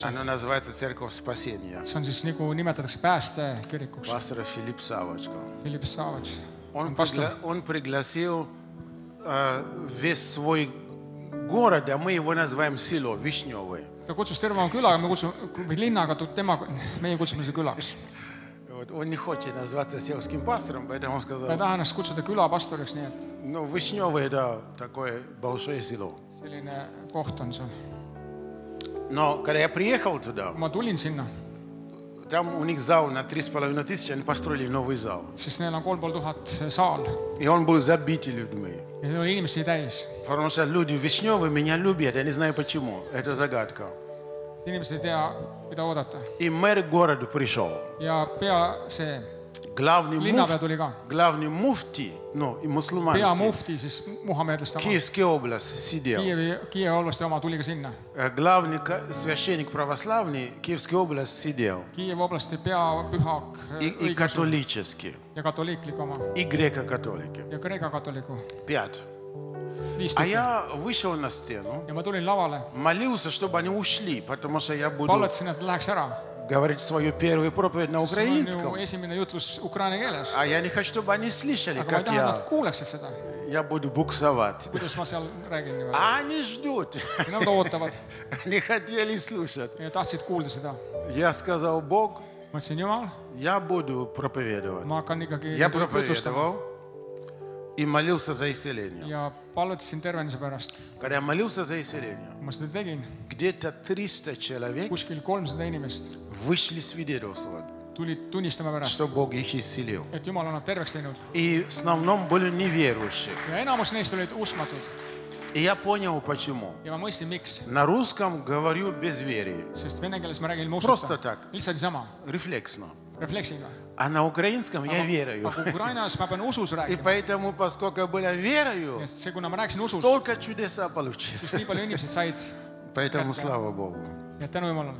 Она называется Церковь Спасения. see on siis nagu nimetatakse päästekirikuks. Пастор Филипп Савочка. Philip Savage Он on pastor. пригласил весь свой город, а мы его называем село Вишневое. Ta kutsus terve oma küla, me kutsume, või linnaga, meie kutsume seda külaks. Он не хочет назваться сельским пастором, поэтому он Ta ei сказал, taha ennast kutsuda külapastoriks, nii et ну, Вишневое, да, такое большое село. selline koht on seal. Но когда я приехал туда, Ma tulin sinna, там у них зал на 3,5 тысячи, они построили новый зал. sest neil on 3500 saal И он был забит людьми. ja neil oli inimesi täis. Потому что люди Вишневые меня любят, я не знаю почему. Это загадка. Inimesed ei tea, mida oodata. И мэр города пришел. Ja see Главный linnapea tuli ka. муфти, ну, и мусульманский, Peamufti siis muhamedlaste oma. Киевская область сидел. Kiievi oblasti oma tuli ka sinna. Главный священник православный Киевской области сидел. Kiievi oblasti peapühak И католический, ja katoliiklik oma и греко-католики. ja Kreeka katoliku. 5. 5 А tükki. я вышел на сцену, Ja ma tulin lavale, молился, чтобы они ушли, потому что я буду palvetasin, et läheks ära. говорить свою первую проповедь на See on украинском. ju esimene jutlus ukraina keeles. А я не хочу, чтобы они слышали, Aga ma ei как taha, et nad я kuuleksid seda, буду буксовать. kuidas ma seal räägin niimoodi. А они ждут. Ja nad ootavad Они хотели слушать. ja tahtsid kuulda seda. Я сказал, Бог, Ma ütlesin, Jumal, я буду проповедовать. ma hakkan ikkagi Я jutlustama. проповедовал и молился за исцеление. Ja palvetasin tervenemise pärast. Когда я молился за исцеление, Ma seda tegin. где-то 300 человек Kuskil 300 inimest вышли свидетельствовать, tulid tunnistama pärast, что Бог их исцелил. et Jumal on nad terveks teinud. И в основном были неверующие. Ja enamus neist olid uskmatud. И я понял, почему. Ja ma mõistsin, miks. На русском говорю без веры, Sest vene keeles ma räägin ilma Просто usuta. так. Lihtsalt niisama, рефлексно. refleksiga. А на украинском я верю. Aga Ukrainas ma pean usus И rääkima. поэтому, поскольку была верою, Ja see, kuna ma rääkisin usus, столько чудеса получилось. siis nii palju inimesed said. Поэтому слава Богу. Ja tänu Jumalale.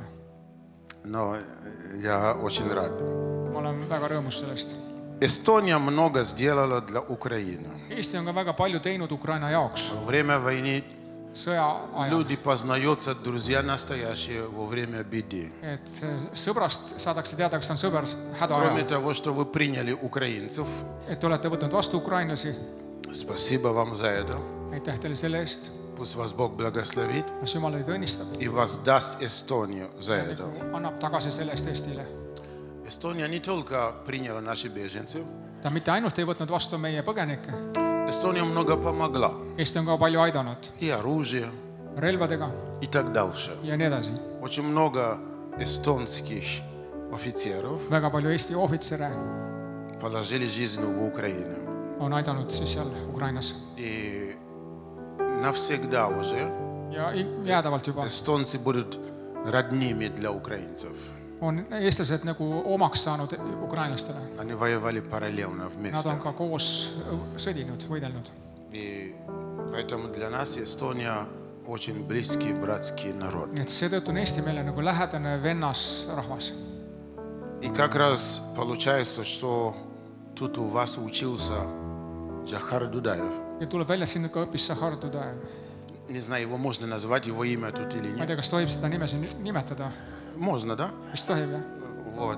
Но я очень рад. Ma olen väga rõõmus sellest. Эстония много сделала для Украины. Eesti on ka väga palju teinud Ukraina jaoks. Во время войны Sõja ajal. люди познаются, друзья настоящие во время беды. Et sõbrast saadakse teada, kas ta on sõber häda Кроме ajal. того, что вы приняли украинцев, Et te olete võtnud vastu ukrainlasi. спасибо вам за это. Aitäh teile selle eest. Пусть вас Бог благословит Las Jumal teid õnnistab. и воздаст Эстонию за это. Annab tagasi selle eest Eestile. Эстония не только приняла наших беженцев, Ta mitte ainult ei võtnud vastu meie põgenikke. Эстония много помогла. Eesti on ka palju aidanud И оружие, relvadega и так дальше. ja nii edasi. Очень много эстонских офицеров Väga palju Eesti ohvitsere положили жизнь в Украине. on aidanud siis seal Ukrainas. И навсегда уже Ja jäädavalt juba эстонцы будут родными для украинцев. on eestlased nagu omaks saanud ukrainlastele. Они воевали параллельно Nad вместе. on ka koos sõdinud, võidelnud. И поэтому для нас Эстония очень близкий братский народ. Nii et seetõttu on Eesti meile nagu lähedane vennas rahvas. И как раз получается, что тут у вас учился Джахар Дудаев. Ja tuleb välja, siin ka õppis Zahhar Dudajev. Не знаю, его можно назвать, его имя тут или Ma ei нет. tea, kas tohib seda nime siin nimetada. Можно, да? Vist tohib, jah? Вот.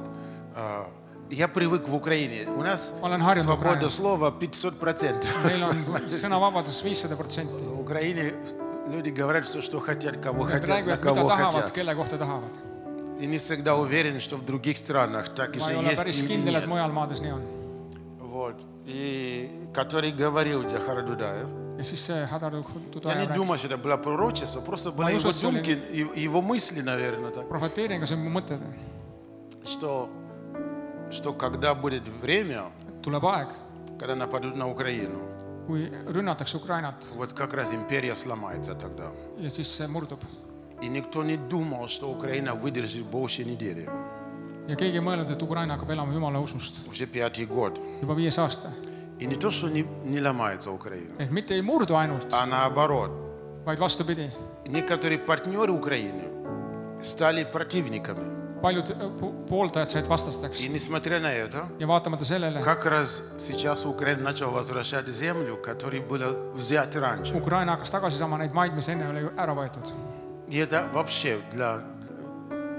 Я привык в Украине. У нас Ma olen harjunud свобода Ukrainas. слова 500%. Meil on sõnavabadus 500%. В Украине люди говорят все, что хотят, кого Nad хотят, на räägivad, mida кого tahavad, хотят. kelle kohta tahavad. И не всегда уверен, что в других странах так Ma же ei ole есть päris или kindel, et нет. mujal maades nii on. Вот. И который говорил Джахар Дудаев, Ja siis see Hadar я не Dudajev rääkis. думаю, что это было пророчество, просто Ma были ei его usu, et see oli- думки, его мысли, наверное, так, Prohveteeringa see on mu mõte. что когда будет время, Tuleb aeg, когда нападут на Украину, kui rünnatakse Ukrainat вот как раз империя сломается тогда. ja siis see murdub. И никто не думал, что Украина выдержит больше недели. Ja keegi ei mõelnud, et Ukraina hakkab elama Jumala usust. Уже 5-й год. Juba 5 aasta. И не то, что не ломается Украина, Et mitte ei murdu ainult, а наоборот. vaid vastupidi. Некоторые партнеры Украины стали противниками. Paljud pooldajad said vastasteks. И несмотря на это, Ja vaatamata sellele, как раз сейчас Украина начала возвращать землю, которая была взята раньше. Ukraina hakkas tagasi saama neid maid, mis enne oli ära võetud. И это вообще для